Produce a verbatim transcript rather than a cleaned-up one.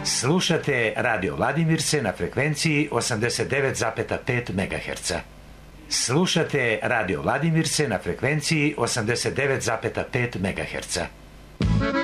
Slušate Radio Vladimirce na frekvenciji osamdeset devet zarez pet megaherca. Slušate Radio Vladimirce na frekvenciji osamdeset devet zarez pet megaherca.